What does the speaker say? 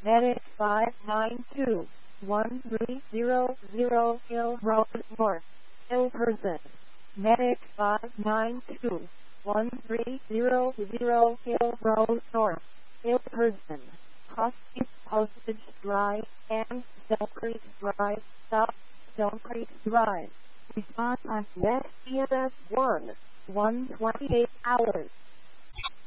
Medic 592-1300 Hill Road North, Ilverston. Medic 592-1300 Hill Road North, Ilverston. Hostage Postage Drive and Stone Creek Drive, South Stone Creek Drive. Response on next EMS 1, 128 hours.